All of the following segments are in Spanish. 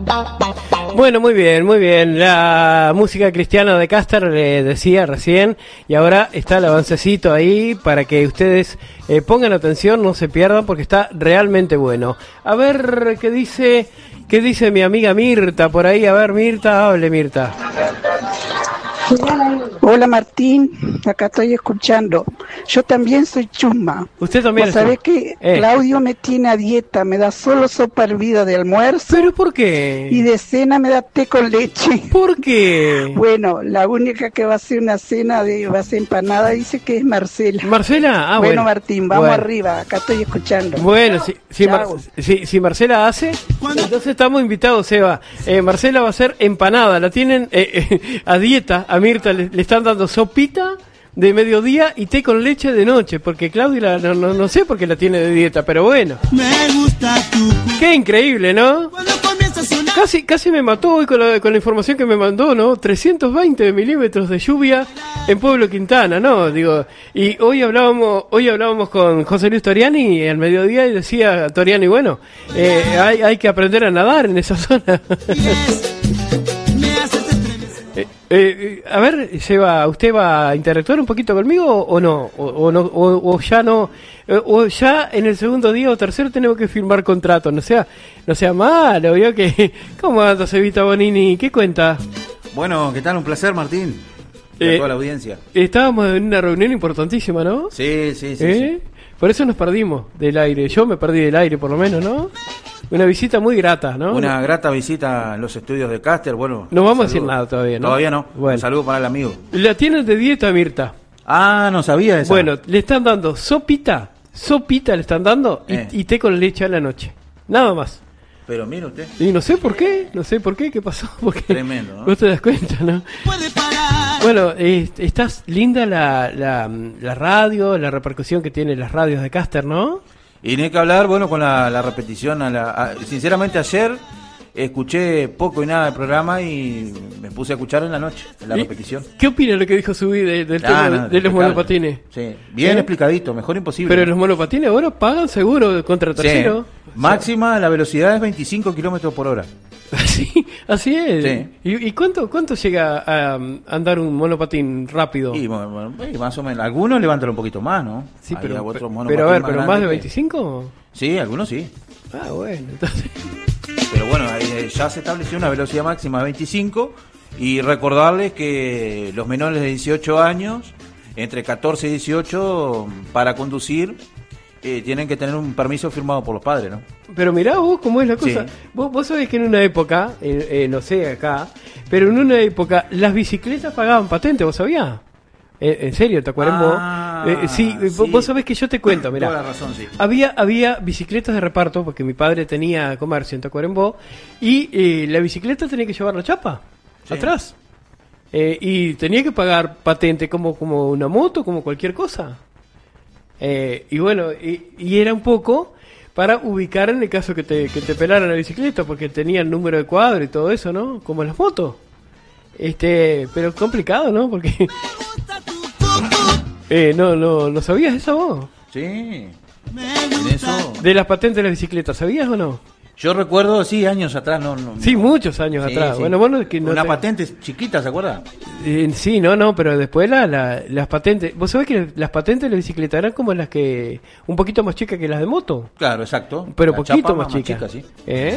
Bueno, muy bien, muy bien. La música cristiana de Caster le decía recién, y ahora está el avancecito ahí para que ustedes pongan atención, no se pierdan porque está realmente bueno. A ver qué dice mi amiga Mirta por ahí. A ver, Mirta, hable, Mirta. Hola Martín, acá estoy escuchando. Yo también soy chusma. Usted también. ¿Sabés que Claudio me tiene a dieta? Me da solo sopa hervida de almuerzo. ¿Pero por qué? Y de cena me da té con leche. ¿Por qué? Bueno, la única que va a hacer una cena va a ser empanada dice que es Marcela. ¿Marcela? Ah, bueno. Martín, vamos arriba, acá estoy escuchando. Bueno, si Marcela hace, entonces estamos invitados, Seba. Marcela va a hacer empanada, la tienen a dieta. A Mirta le están dando sopita de mediodía y té con leche de noche, porque Claudia no sé por qué la tiene de dieta, pero bueno. Me gusta tu... Qué increíble, ¿no? Casi me mató hoy con la información que me mandó, ¿no? 320 milímetros de lluvia en Pueblo Quintana, ¿no? Digo, y hoy hablábamos con José Luis Toriani al mediodía y decía Toriani, bueno, hay que aprender a nadar en esa zona. A ver, Seba, ¿usted va a interactuar un poquito conmigo o no? O ya no, o ya en el segundo día o tercero tenemos que firmar contrato, no sea malo, ¿vio? ¿Cómo anda Sebita Bonini? ¿Qué cuenta? Bueno, ¿qué tal? Un placer, Martín. Y a toda la audiencia. Estábamos en una reunión importantísima, ¿no? Sí. Por eso nos perdimos del aire, yo me perdí del aire por lo menos, ¿no? Una visita muy grata, ¿no? Una grata visita en los estudios de Caster, bueno. No vamos a decir nada todavía, ¿no? Todavía no. Bueno. Un saludo para el amigo. La tienen de dieta, Mirta. Ah, no sabía eso. Bueno, le están dando sopita le están dando y té con leche a la noche. Nada más. Pero mire usted. Y no sé por qué, ¿qué pasó? Porque tremendo, ¿no? Vos te das cuenta, ¿no? Puede parar. Bueno, estás linda la radio, la repercusión que tienen las radios de Caster, ¿no? Y no hay que hablar, bueno, con la repetición. Sinceramente, ayer escuché poco y nada del programa y me puse a escuchar en la noche, en la repetición. ¿Qué opina de lo que dijo Subí del tema de los monopatines? Sí, bien explicadito, mejor imposible. Pero los monopatines ahora pagan seguro contra tercero. Sí. Máxima, la velocidad es 25 kilómetros por hora. Así es. Sí. ¿Y cuánto llega a andar un monopatín rápido? Y bueno, más o menos. Algunos levantan un poquito más, ¿no? Sí, pero a ver, ¿pero más de 25? Sí, algunos sí. Ah, bueno, entonces... Pero bueno, ya se estableció una velocidad máxima de 25 y recordarles que los menores de 18 años, entre 14 y 18, para conducir, tienen que tener un permiso firmado por los padres, ¿no? Pero mirá vos cómo es la cosa. Sí. Vos sabés que en una época, no sé acá, pero en una época las bicicletas pagaban patente, ¿vos sabías? En serio, ¿te acuerdas vos? Sí. Vos sabés que yo te cuento, mirá. Toda la razón, sí. Había bicicletas de reparto, porque mi padre tenía comercio en Tacuarembó, y la bicicleta tenía que llevar la chapa atrás. Y tenía que pagar patente como una moto, como cualquier cosa. Y bueno, y era un poco para ubicar en el caso que te pelaran la bicicleta, porque tenía el número de cuadro y todo eso, ¿no? Como las motos. Pero complicado, ¿no? Porque no sabías eso vos. Sí. En eso. De las patentes de la bicicleta, ¿sabías o no? Yo recuerdo, sí, años atrás, Sí, muchos años atrás. Sí. Bueno, que no una patente chiquita, ¿se acuerda? Sí, pero después las patentes. ¿Vos sabés que las patentes de la bicicleta eran como las que un poquito más chicas que las de moto? Claro, exacto. Pero la poquito chapa más chica. Sí.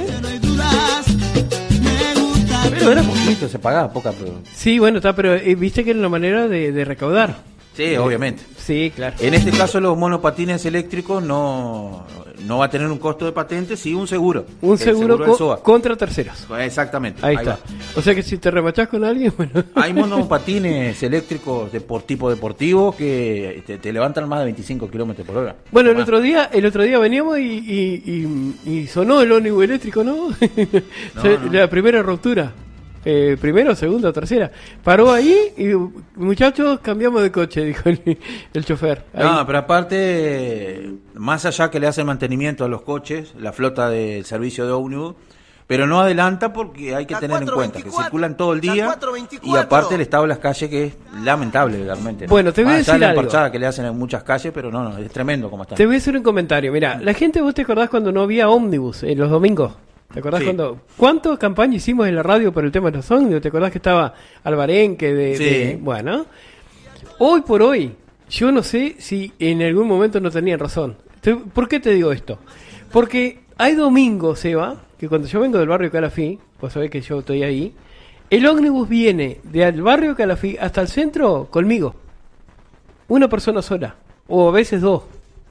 Pero era poquito, se pagaba poca. Pero... Sí, bueno, pero viste que era una manera de recaudar. Sí, obviamente. Sí, claro. En este caso los monopatines eléctricos no va a tener un costo de patente, sí un seguro. Un seguro contra terceros. Exactamente. Ahí está. O sea que si te remachás con alguien, bueno. Hay monopatines eléctricos por tipo deportivo que te levantan más de 25 kilómetros por hora. Bueno, el otro día veníamos y sonó el ómnibus eléctrico, ¿no? La primera ruptura. Primero, segunda, tercera. Paró ahí y muchachos, cambiamos de coche, dijo el chofer. Ahí. No, pero aparte, más allá que le hacen mantenimiento a los coches, la flota del servicio de ómnibus, pero no adelanta porque hay que tener en cuenta que circulan todo el día y aparte el estado de las calles que es lamentable realmente, ¿no? Bueno, te voy a decir la algo. emparchada que le hacen en muchas calles, pero no, es tremendo como está. Te voy a hacer un comentario. Mira, la gente, ¿vos te acordás cuando no había ómnibus en los domingos? ¿Te acordás Sí. cuánto campaña hicimos en la radio por el tema de los ómnibus? ¿Te acordás que estaba Alvarenque Sí. bueno, hoy por hoy, yo no sé si en algún momento no tenían razón. ¿Por qué te digo esto? Porque hay domingos, Seba, que cuando yo vengo del barrio Calafí, vos sabés que yo estoy ahí, el ómnibus viene del barrio Calafí hasta el centro conmigo. Una persona sola, o a veces dos.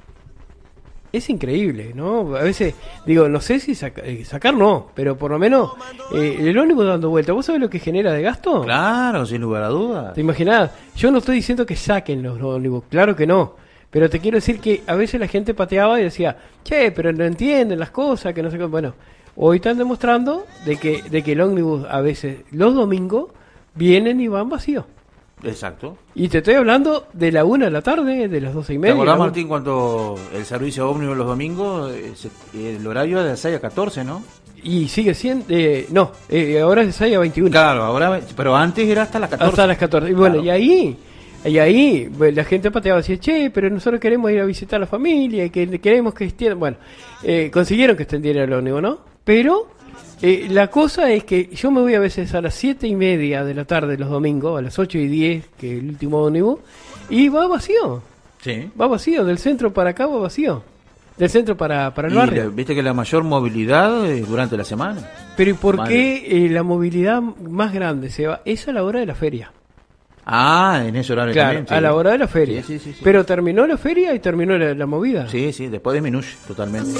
Es increíble, ¿no? A veces, digo, no sé si sacar no, pero por lo menos el ómnibus dando vuelta. ¿Vos sabés lo que genera de gasto? Claro, sin lugar a dudas. ¿Te imaginás? Yo no estoy diciendo que saquen los ómnibus, claro que no. Pero te quiero decir que a veces la gente pateaba y decía, che, pero no entienden las cosas, que no sé qué. Bueno, hoy están demostrando de que el ómnibus a veces, los domingos, vienen y van vacíos. Exacto. Y te estoy hablando de la 1 de la tarde, de las 12:30. ¿Te acordás, la una. Martín, cuando el servicio ómnibus los domingos, el horario era de 6 a 14, ¿no? Y sigue siendo... no, ahora es de 6 a 21. Claro, ahora, pero antes era hasta las 14. Hasta las 14. Y bueno, Claro. y ahí la gente pateaba y decía, che, pero nosotros queremos ir a visitar a la familia y que queremos que extiendan. Bueno, consiguieron que extendiera el ómnibus, ¿no? Pero la cosa es que yo me voy a veces a las 7:30 de la tarde los domingos, a las 8:10, que es el último ómnibus, y va vacío. Sí. Va vacío, del centro para acá va vacío. Del centro para el Y barrio. viste que la mayor movilidad es durante la semana. Pero ¿y por Vale. qué la movilidad más grande se va? Es a la hora de la feria. Ah, en ese horario Claro, también. Sí. a la hora de la feria. Sí, sí, sí. Pero terminó la feria y terminó la movida. Sí, sí, después disminuye totalmente.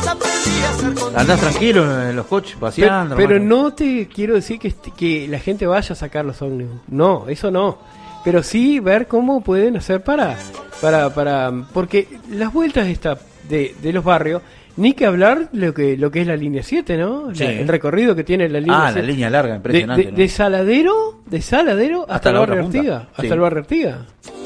Andas tranquilo en los coches, paseando. Pero hermano. no te quiero decir que la gente vaya a sacar los ómnibus. No, eso no. Pero sí ver cómo pueden hacer para porque las vueltas de los barrios, ni que hablar lo que es la línea 7, ¿no? Sí. El recorrido que tiene la línea 7. La línea larga, impresionante. ¿no? De Saladero hasta el la barrio otra punta. Artigas. Sí. Hasta el barrio Artigas.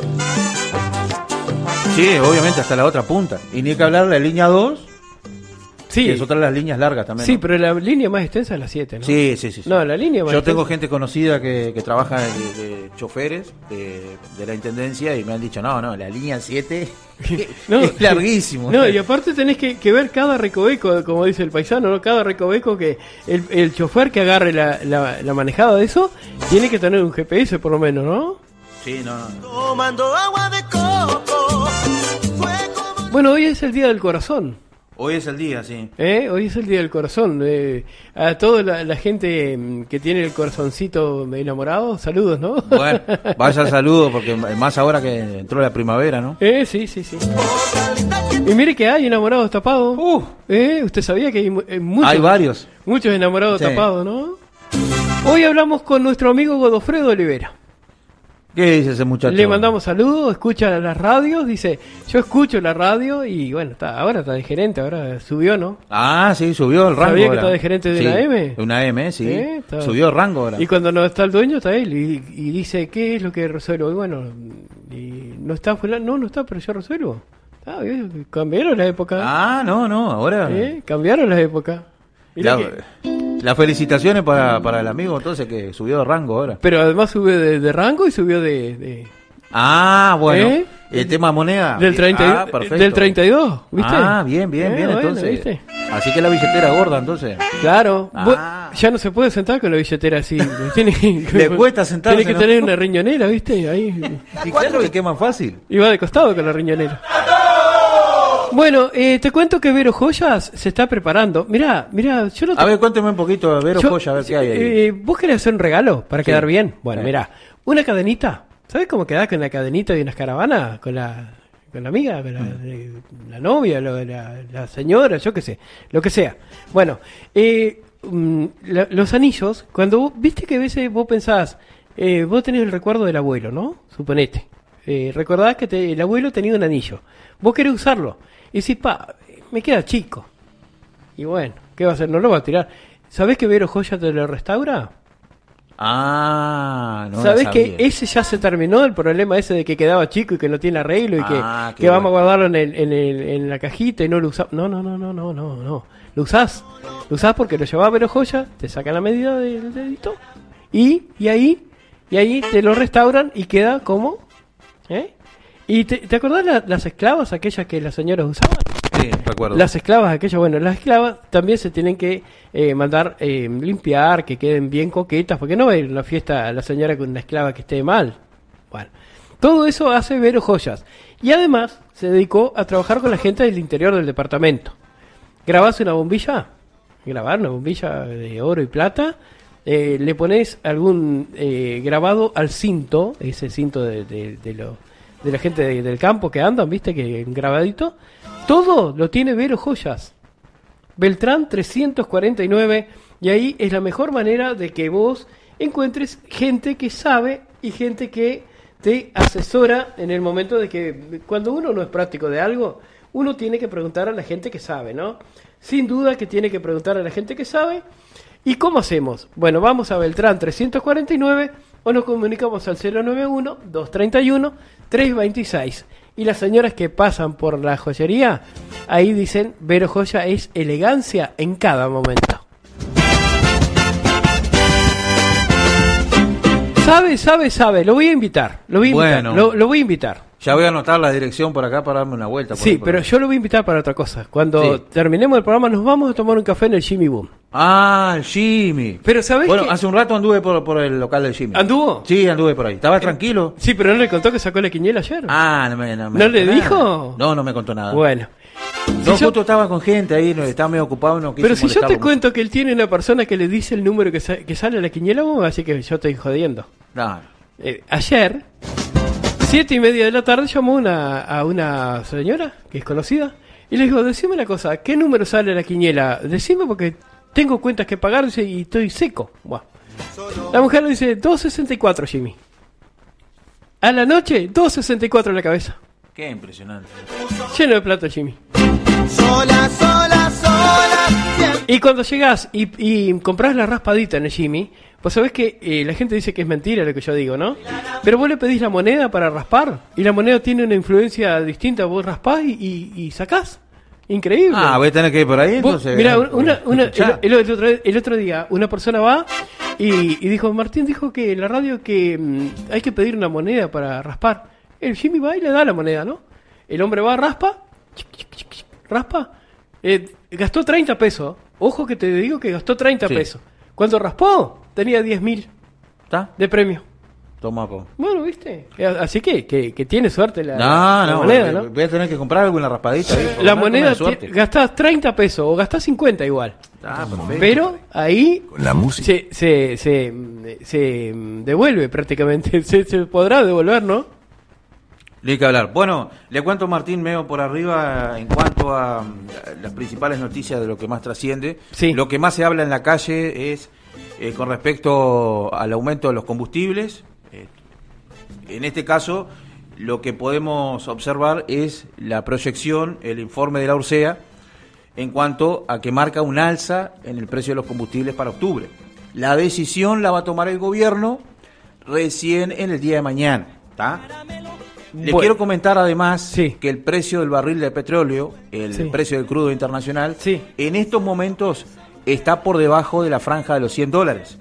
Sí, obviamente hasta la otra punta. Y ni que hablar de la línea 2, Sí, que es otra de las líneas largas también. sí, ¿no? pero la línea más extensa es la 7, ¿no? Sí, sí, sí. sí. No, la línea más Yo tengo extensa- gente conocida que trabaja de choferes de la intendencia y me han dicho, no, la línea 7 No, es larguísimo. No, y aparte tenés que ver cada recoveco, como dice el paisano, ¿no? Cada recoveco que el chofer que agarre la manejada de eso tiene que tener un GPS por lo menos, ¿no? Sí, no. Tomando agua de coco. Fue como Bueno, hoy es el Día del Corazón, Hoy es el día, sí. Hoy es el Día del Corazón. A toda la gente que tiene el corazoncito enamorado, saludos, ¿no? Bueno, vaya saludo porque más ahora que entró la primavera, ¿no? Sí. Y mire que hay enamorados tapados. ¿Usted sabía que hay muchos? Hay varios. Muchos enamorados Sí. tapados, ¿no? Hoy hablamos con nuestro amigo Godofredo Olivera. ¿Qué dice ese muchacho? Le mandamos saludos, escucha las radios, dice, yo escucho la radio y bueno, ahora está de gerente, ahora subió, ¿no? Ah, sí, subió el rango. ¿Sabía que ahora. está de gerente de Sí, una M? Una M, sí. Está- Subió el rango ahora. Y cuando no está el dueño está él y dice, ¿qué es lo que resuelvo? Y bueno, y no está fulano, no está, pero yo resuelvo. Cambiaron las épocas. Ah, no, ahora. Cambiaron las épocas. Mirá Las felicitaciones para el amigo entonces que subió de rango ahora. pero además subió de rango y subió de Ah, bueno. ¿Eh? El tema moneda. del 30 perfecto. del 32, ¿viste? Ah, bien, Bueno, entonces. ¿viste? Así que la billetera gorda entonces. Claro, Ah. ya no se puede sentar con la billetera así. Le cuesta sentarse, Tiene que ¿no? tener una riñonera, ¿viste? Ahí. Y claro que quema fácil. Y va de costado con la riñonera. Bueno, te cuento que Vero Joyas se está preparando. Mirá, yo no te... A ver, cuénteme un poquito, Vero yo- Joya, a ver qué hay ahí. ¿Vos querés hacer un regalo para Sí. quedar bien? Bueno, Sí. mirá, una cadenita. ¿Sabes cómo quedás con la cadenita de unas caravanas? Con la amiga, con la novia, la señora, yo qué sé, lo que sea. Bueno, los anillos, cuando vos, viste que a veces vos pensás, vos tenés el recuerdo del abuelo, ¿no? Suponete. Recordás que el abuelo tenía un anillo. Vos querés usarlo. Y decís, me queda chico. Y bueno, ¿qué va a hacer? No lo va a tirar. ¿Sabés que Vero Joya te lo restaura? Ah, no. ¿Sabés la que sabía. ese ya se terminó, el problema ese de que quedaba chico y que no tiene arreglo y Ah, que qué vamos a bueno. guardarlo en la cajita y no lo usamos? No. Lo usás porque lo llevaba a Vero Joya, te sacan la medida del dedito y ahí te lo restauran y queda como... ¿Y te acordás las esclavas, aquellas que las señoras usaban? Sí, recuerdo. Las esclavas, aquellas, bueno, las esclavas también se tienen que mandar limpiar, que queden bien coquetas, porque no va a ir a una fiesta a la señora con una esclava que esté mal. Bueno, todo eso hace Vero Joyas. Y además se dedicó a trabajar con la gente del interior del departamento. Grabás una bombilla, grabar una bombilla de oro y plata, le pones algún grabado al cinto, ese cinto de la gente del campo que andan, viste, que grabadito. Todo lo tiene Vero Joyas. Beltrán 349, y ahí es la mejor manera de que vos encuentres gente que sabe y gente que te asesora en el momento de que cuando uno no es práctico de algo, uno tiene que preguntar a la gente que sabe, ¿no? Sin duda que tiene que preguntar a la gente que sabe. ¿Y cómo hacemos? Bueno, vamos a Beltrán 349 o nos comunicamos al 091-231-326. Y las señoras que pasan por la joyería, ahí dicen, Vero Joya es elegancia en cada momento. Sabe, lo voy a invitar, Bueno. lo voy a invitar. Ya voy a anotar la dirección por acá para darme una vuelta. Sí, pero yo lo voy a invitar para otra cosa. Cuando terminemos el programa nos vamos a tomar un café en el Jimmy Boom. Ah, el Jimmy. Pero ¿sabés Bueno, qué? hace un rato anduve por el local del Jimmy. ¿Anduvo? Sí, anduve por ahí. ¿Estaba tranquilo? Sí, pero no le contó que sacó la quiniela ayer. Ah, no ¿No le contó dijo? nada. No me contó nada. Bueno. No, Si yo- justo estaba con gente ahí, estaba medio ocupado. No quise Pero si yo te molestarlo cuento que él tiene una persona que le dice el número que sale a la quiniela, vos así que yo estoy jodiendo. mucho. No. Ayer, 7:30 de la tarde, llamó a una señora que es conocida y le dijo, decime una cosa, ¿qué número sale a la quiniela? Decime porque tengo cuentas que pagar y estoy seco. Buah. La mujer le dice 264, Jimmy. A la noche, 264 en la cabeza. Qué impresionante. Lleno de plata, Jimmy. Sola, siempre. Y cuando llegás y comprás la raspadita en el Jimmy, pues sabés que la gente dice que es mentira lo que yo digo, ¿no? Pero vos le pedís la moneda para raspar y la moneda tiene una influencia distinta, vos raspás y sacás. Increíble. Ah, voy a tener que ir por ahí Vos, entonces. mirá, Escuchá. el otro día una persona va y dijo, Martín dijo que en la radio que hay que pedir una moneda para raspar. El Jimmy va y le da la moneda, ¿no? El hombre va, raspa, raspa, gastó 30 pesos. Ojo que te digo que gastó 30 Sí. pesos. Cuando raspó, tenía 10.000 ¿Está? de premio. Toma, po. Bueno, ¿viste? Así que tiene suerte la No, moneda, ¿no? voy a tener que comprar algo en la raspadita. Ahí, por La lo menos moneda, de suerte. gastás 30 pesos o gastás 50 igual. Ah, perfecto. Pero ahí Con la música. se devuelve prácticamente. Se podrá devolver, ¿no? Hay que hablar. Bueno, le cuento, Martín, medio por arriba en cuanto a las principales noticias de lo que más trasciende. Sí. Lo que más se habla en la calle es con respecto al aumento de los combustibles. En este caso, lo que podemos observar es la proyección, el informe de la URSEA, en cuanto a que marca un alza en el precio de los combustibles para octubre. La decisión la va a tomar el gobierno recién en el día de mañana, ¿está? Le Bueno. quiero comentar además Sí. que el precio del barril de petróleo, el Sí. precio del crudo internacional, Sí. en estos momentos está por debajo de la franja de los $100,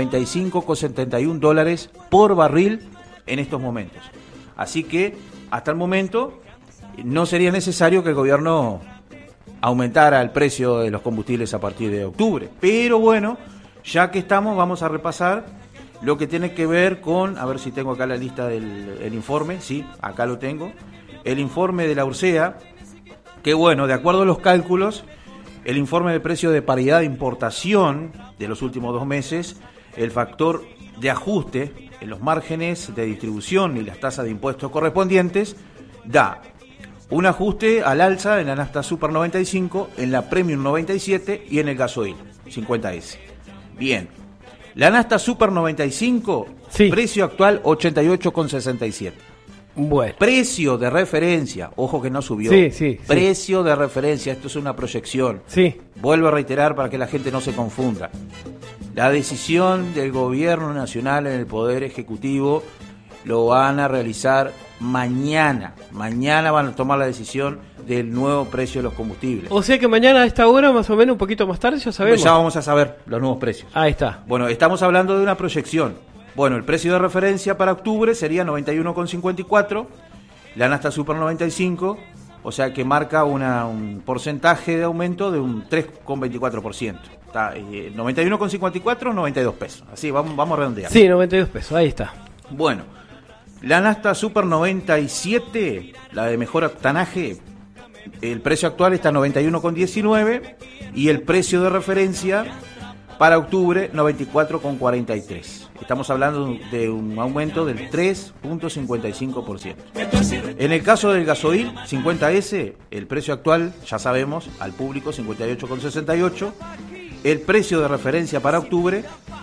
$95,71 por barril en estos momentos. Así que hasta el momento no sería necesario que el gobierno aumentara el precio de los combustibles a partir de octubre. Pero bueno, ya que estamos, vamos a repasar lo que tiene que ver con, a ver si tengo acá la lista del informe, sí, acá lo tengo, el informe de la URSEA, que bueno, de acuerdo a los cálculos, el informe de precio de paridad de importación de los últimos 2 meses, el factor de ajuste en los márgenes de distribución y las tasas de impuestos correspondientes, da un ajuste al alza en la nafta Super 95, en la Premium 97 y en el gasoil 50S. Bien. La nafta Super 95, Sí. precio actual 88,67. Bueno. Precio de referencia, ojo que no subió. Sí. Precio de referencia, esto es una proyección. Sí. Vuelvo a reiterar para que la gente no se confunda. La decisión del gobierno nacional en el Poder Ejecutivo lo van a realizar mañana. Mañana van a tomar la decisión del nuevo precio de los combustibles. O sea que mañana a esta hora, más o menos un poquito más tarde, ya sabemos. Ya vamos a saber los nuevos precios. Ahí está. Bueno, estamos hablando de una proyección. Bueno, el precio de referencia para octubre sería 91,54. La Nafta Super 95, o sea que marca un porcentaje de aumento de un 3,24%. Está 91,54, 92 pesos. Así, vamos a redondear. Sí, 92 pesos, ahí está. Bueno, la Nafta Super 97, la de mejor octanaje, el precio actual está 91,19 y el precio de referencia para octubre 94,43. Estamos hablando de un aumento del 3,55%. En el caso del gasoil 50S, el precio actual, ya sabemos, al público 58,68. El precio de referencia para octubre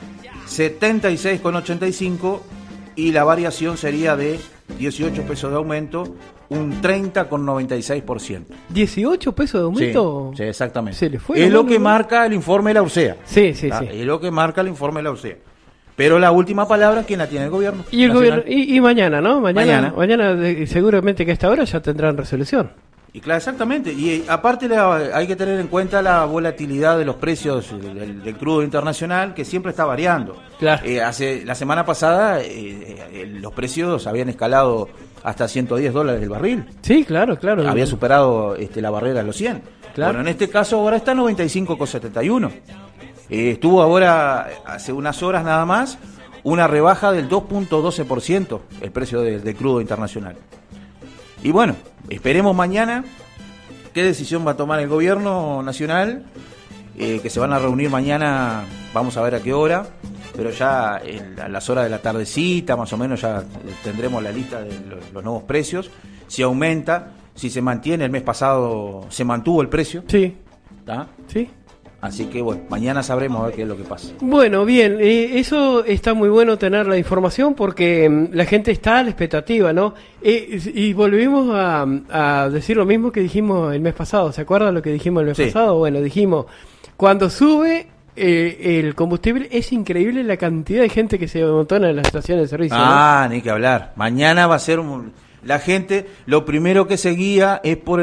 76,85 y la variación sería de 18 pesos de aumento, un 30,96%. ¿18 pesos de aumento? Sí, exactamente. Se le fue, es ¿no? lo que marca el informe de la URSEA. Sí, sí, sí. Es lo que marca el informe de la URSEA. Pero la última palabra, ¿quién la tiene? El gobierno. Y el nacional. gobierno, y mañana, ¿no? Mañana seguramente que a esta hora ya tendrán resolución. Y claro, exactamente. Y aparte hay que tener en cuenta la volatilidad de los precios del crudo internacional, que siempre está variando. Claro. La semana pasada los precios habían escalado hasta $110 el barril. Sí, claro, claro. Había superado la barrera de los 100. Claro. Bueno, en este caso ahora está 95,71. Estuvo ahora, hace unas horas nada más, una rebaja del 2,12% el precio del crudo internacional. Y bueno, esperemos mañana qué decisión va a tomar el gobierno nacional, que se van a reunir mañana, vamos a ver a qué hora, pero ya a las horas de la tardecita, más o menos, ya tendremos la lista de los nuevos precios, si aumenta, si se mantiene. El mes pasado se mantuvo el precio. Sí. ¿Tá? Sí. Así que bueno, mañana sabremos a ver qué es lo que pasa. Bueno, bien, eso está muy bueno tener la información porque la gente está a la expectativa, ¿no? Y volvimos a decir lo mismo que dijimos el mes pasado. ¿Se acuerdan lo que dijimos el mes pasado? Bueno, dijimos, cuando sube el combustible, es increíble la cantidad de gente que se amontona en las estaciones de servicio. ¿No? Ni que hablar. Mañana va a ser la gente, lo primero que se guía es por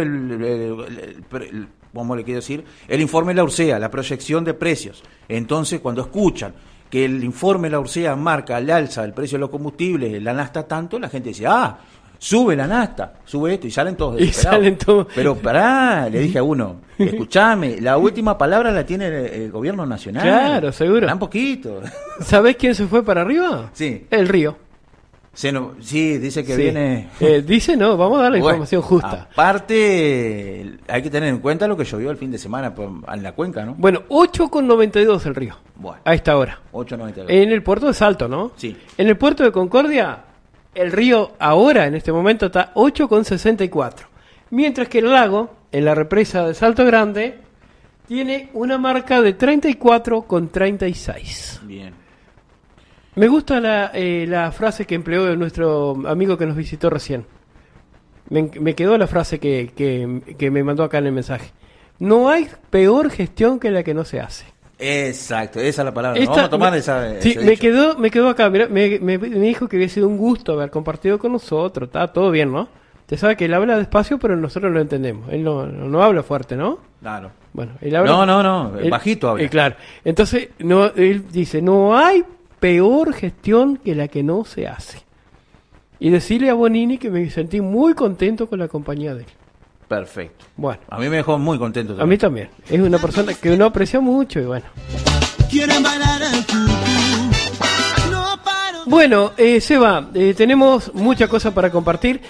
¿cómo le quiero decir? El informe de la URSEA, la proyección de precios. Entonces, cuando escuchan que el informe de la URSEA marca al alza el precio de los combustibles, la nafta tanto, la gente dice, sube la nafta, sube esto, y salen todos desesperados. Pero pará, le dije a uno, escuchame, la última palabra la tiene el gobierno nacional. Claro, seguro. Un poquito. ¿Sabés quién se fue para arriba? Sí. El Río. Sí, dice que viene... dice no, vamos a dar la información justa. Aparte, hay que tener en cuenta lo que llovió el fin de semana en la cuenca, ¿no? Bueno, 8,92 el río, a esta hora. 8,92. En el puerto de Salto, ¿no? Sí. En el puerto de Concordia, el río ahora, en este momento, está 8,64. Mientras que el lago, en la represa de Salto Grande, tiene una marca de 34,36. Bien. Me gusta la frase que empleó nuestro amigo que nos visitó recién. Me quedó la frase que me mandó acá en el mensaje. No hay peor gestión que la que no se hace. Exacto, esa es la palabra. Vamos a tomar esa. Sí, me quedó acá. Mirá, me dijo que había sido un gusto haber compartido con nosotros. Está todo bien, ¿no? Te sabe que él habla despacio, pero nosotros lo entendemos. Él no habla fuerte, ¿no? Claro. Bueno, él habla. No, bajito habla. Claro. Entonces, él dice, no hay peor gestión que la que no se hace. Y decirle a Bonini que me sentí muy contento con la compañía de él. Perfecto. Bueno. A mí me dejó muy contento también. A mí también. Es una persona que uno aprecia mucho y bueno. Quieren bailar el tutú. No paro. Bueno, Seba, tenemos mucha cosa para compartir.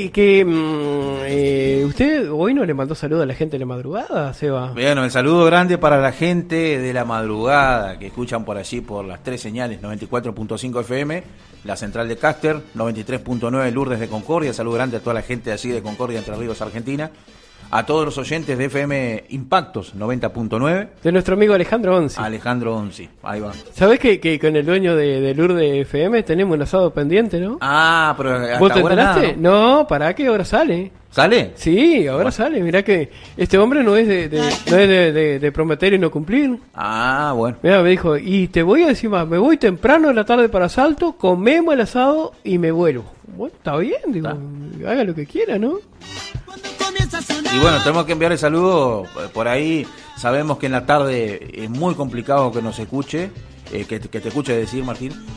¿Usted hoy no le mandó saludo a la gente de la madrugada, Seba? Bueno, el saludo grande para la gente de la madrugada que escuchan por allí por las tres señales, 94.5 FM, la central de Caster, 93.9 Lourdes de Concordia. Saludo grande a toda la gente así de Concordia, Entre Ríos, Argentina. A todos los oyentes de FM Impactos 90.9. De nuestro amigo Alejandro Onzi. Alejandro Onzi, ahí va. ¿Sabés que con el dueño de Lourdes FM tenemos un asado pendiente, no? Pero hasta ¿Vos te ahora enteraste? nada, ¿no? No, pará que ahora sale. ¿Sale? Sí, ahora sale. Mirá que este hombre no es de prometer y no cumplir. Bueno. Mirá, me dijo, y te voy a decir más, me voy temprano en la tarde para Salto, comemos el asado y me vuelvo. Bueno, está bien, digo, haga lo que quiera, ¿no? Y bueno, tenemos que enviar el saludo por ahí. Sabemos que en la tarde es muy complicado que nos escuche, que te escuche decir, Martín.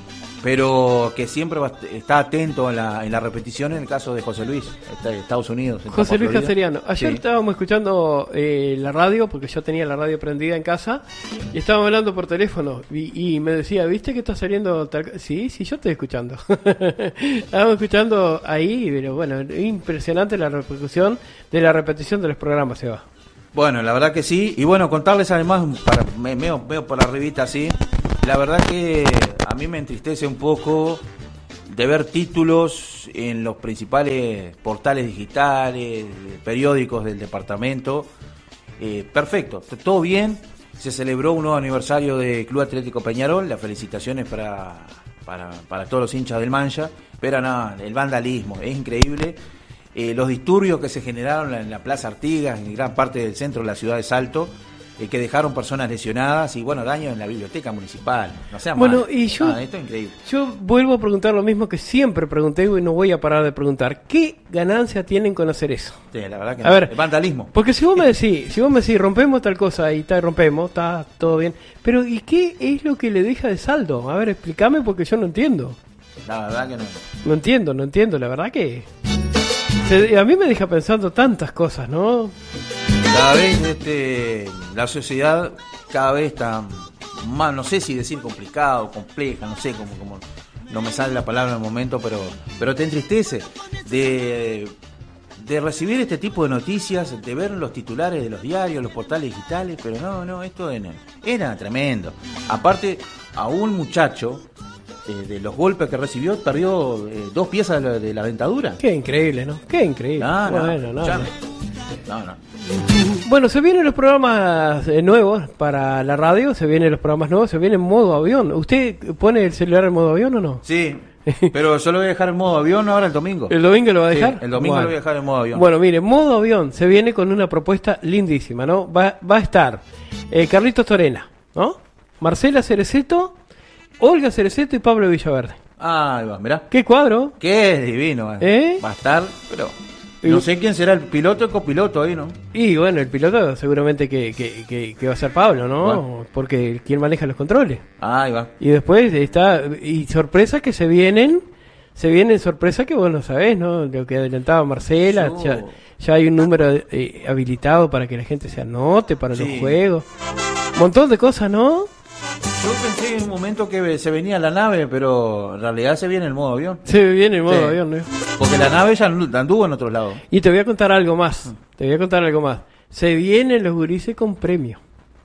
pero que siempre está atento en la repetición en el caso de José Luis, de Estados Unidos. José Luis Casteriano. Ayer Sí. estábamos escuchando la radio, porque yo tenía la radio prendida en casa, y estábamos hablando por teléfono, y me decía, ¿viste que está saliendo tal co-?" Sí, yo estoy escuchando. Estábamos escuchando ahí, pero bueno, impresionante la repercusión de la repetición de los programas, Seba. Bueno, la verdad que sí. Y bueno, contarles además, veo por arribita así, la verdad que a mí me entristece un poco de ver títulos en los principales portales digitales, periódicos del departamento. Perfecto, todo bien. Se celebró un nuevo aniversario de Club Atlético Peñarol. Las felicitaciones para todos los hinchas del Mancha. Pero nada, el vandalismo es increíble. Los disturbios que se generaron en la Plaza Artigas, en gran parte del centro de la ciudad de Salto, que dejaron personas lesionadas y bueno, daños en la biblioteca municipal. No sea Bueno, mal. y yo- Esto es increíble. Yo vuelvo a preguntar lo mismo que siempre pregunté y no voy a parar de preguntar. ¿Qué ganancia tienen con hacer eso? Sí, la verdad que A ver, el vandalismo. Porque si vos me decís, rompemos tal cosa y rompemos, está todo bien. Pero ¿y qué es lo que le deja de saldo? A ver, explícame porque yo no entiendo. La verdad que no. No entiendo, la verdad que... a mí me deja pensando tantas cosas, ¿no? Cada vez la sociedad cada vez está más, no sé si decir complicado, compleja, no sé cómo no me sale la palabra en el momento, pero te entristece de recibir este tipo de noticias, de ver los titulares de los diarios, los portales digitales, pero no, esto era tremendo. Aparte, a un muchacho de los golpes que recibió, perdió 2 piezas de la dentadura. Qué increíble, ¿no? Qué increíble. Bueno, escuchame. No. Bueno, se vienen los programas nuevos para la radio, se vienen los programas nuevos, se viene en modo avión. ¿Usted pone el celular en modo avión o no? Sí, pero yo lo voy a dejar en modo avión ahora el domingo. ¿El domingo lo va a Sí, dejar? el domingo Bueno. lo voy a dejar en modo avión. Bueno, mire, modo avión se viene con una propuesta lindísima, ¿no? Va a estar Carlitos Torena, ¿no? Marcela Cereceto, Olga Cereceto y Pablo Villaverde. Ah, ahí va, mirá. ¿Qué cuadro? Qué divino. Va a estar, pero no sé quién será el piloto o copiloto ahí, ¿no? Y bueno, el piloto seguramente que va a ser Pablo, ¿no? Bueno. Porque quien maneja los controles. Ah, ahí va. Y después y sorpresas que se vienen sorpresas que vos no sabés, ¿no? Lo que adelantaba Marcela, ya hay un número habilitado para que la gente se anote para los Sí. juegos. Montón de cosas, ¿no? Yo pensé en un momento que se venía la nave, pero en realidad se viene el modo avión. Se viene el modo Sí. avión, ¿no? Porque la nave ya anduvo en otros lados. Y te voy a contar algo más. Se vienen los gurises con premio.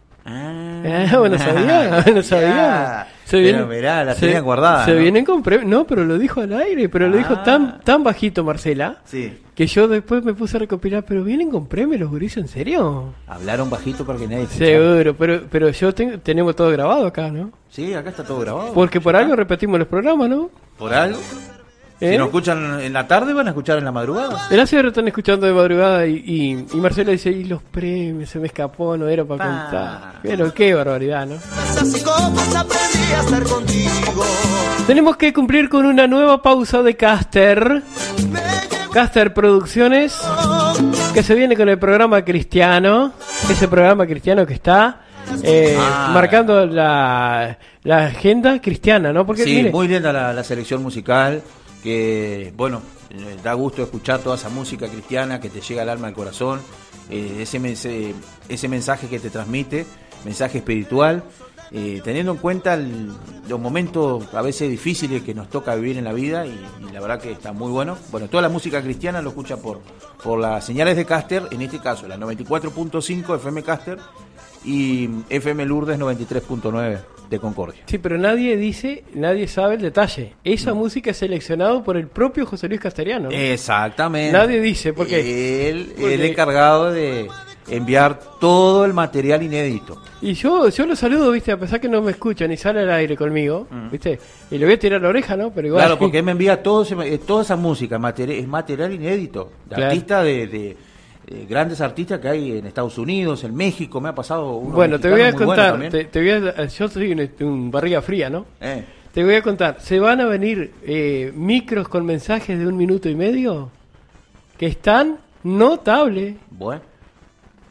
Bueno, sabía. Se Pero vienen, mirá, la tenía guardada. Se ¿no? vienen con premio. No, pero lo dijo al aire, pero lo dijo tan bajito Marcela, Sí. que yo después me puse a recopilar, pero vienen con premio los gurises, ¿en serio? Hablaron bajito para que nadie escuchara. Seguro, pero tenemos todo grabado acá, ¿no? Sí, acá está todo grabado. Porque por algo repetimos los programas, ¿no? ¿Por algo? ¿Eh? Si nos escuchan en la tarde, van a escuchar en la madrugada. El hace están escuchando de madrugada y Marcela dice, y los premios, se me escapó, no era para contar. Pero qué barbaridad, ¿no? Así como aprendí a estar contigo. Tenemos que cumplir con una nueva pausa de Caster Producciones, que se viene con el programa cristiano, ese programa cristiano que está marcando la agenda cristiana, ¿no? Porque Sí, mire, muy linda la selección musical, que bueno, da gusto escuchar toda esa música cristiana que te llega al alma, al corazón, ese mensaje que te transmite, mensaje espiritual, teniendo en cuenta los momentos a veces difíciles que nos toca vivir en la vida, y la verdad que está muy bueno. Bueno, toda la música cristiana lo escucha por las señales de Caster, en este caso la 94.5 FM Caster y FM Lourdes 93.9 de Concordia. sí, pero nadie sabe el detalle. Esa música es seleccionada por el propio José Luis Casteriano, ¿no? Exactamente. Nadie dice, ¿por qué? Él Porque- es encargado de enviar todo el material inédito. Y yo lo saludo, ¿viste? A pesar que no me escucha ni sale al aire conmigo, ¿viste? Y le voy a tirar la oreja, ¿no? Pero igual. Claro, porque él me envía toda esa música, es material inédito. De Claro. artistas de grandes artistas que hay en Estados Unidos, en México, me ha pasado uno Bueno, te voy a mexicano muy bueno contar, también. te voy a, yo soy un barriga fría, ¿no? Eh, Te voy a contar, se van a venir micros con mensajes de 1 minuto y medio que están notables. bueno,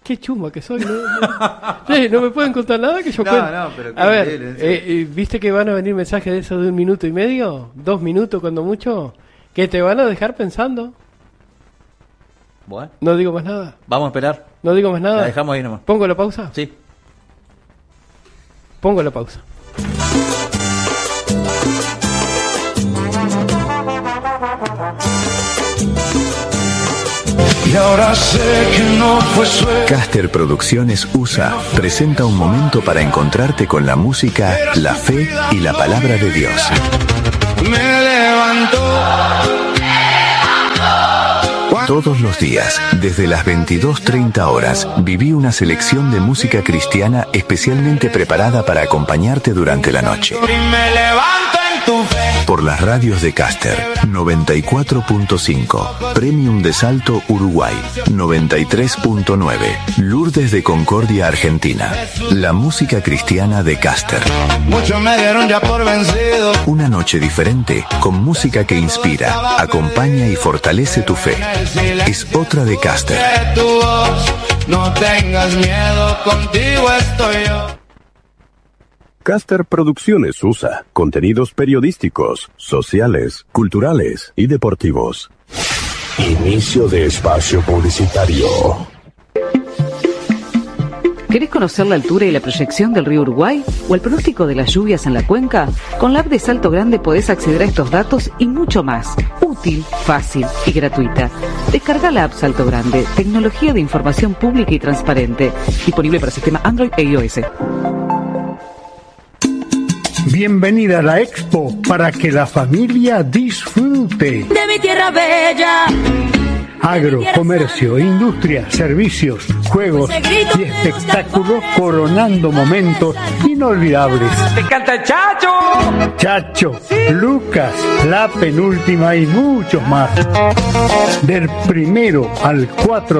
Qué chuma que soy. No me pueden contar nada que yo cuente. No, pero a ver, ¿viste que van a venir mensajes de esos de 1 minuto y medio? 2 minutos cuando mucho. Que te van a dejar pensando. Bueno. No digo más nada. Vamos a esperar. No digo más nada. La dejamos ahí nomás. ¿Pongo la pausa? Sí. Pongo la pausa. Y ahora sé que no fue suerte. Caster Producciones USA presenta un momento para encontrarte con la música, la fe y la palabra de Dios. Me levantó. Todos los días, desde las 22:30 horas, viví una selección de música cristiana especialmente preparada para acompañarte durante la noche. Y me levanto en tu fe. Por las radios de Caster, 94.5, Premium de Salto, Uruguay, 93.9, Lourdes de Concordia, Argentina. La música cristiana de Caster. Muchos me dieron ya por vencido. Una noche diferente, con música que inspira, acompaña y fortalece tu fe. Es otra de Caster. Tu voz, no tengas miedo, contigo estoy yo. Caster Producciones USA, contenidos periodísticos, sociales, culturales y deportivos. Inicio de espacio publicitario. ¿Querés conocer la altura y la proyección del río Uruguay o el pronóstico de las lluvias en la cuenca? Con la app de Salto Grande podés acceder a estos datos y mucho más. Útil, fácil y gratuita. Descarga la app Salto Grande, tecnología de información pública y transparente. Disponible para sistema Android e iOS. Bienvenida a la Expo para que la familia disfrute. De mi tierra bella. Agro, comercio, industria, servicios, juegos y espectáculos coronando momentos inolvidables. ¡Te canta el Chacho! Chacho, Lucas, La Penúltima y muchos más. Del 1 al 4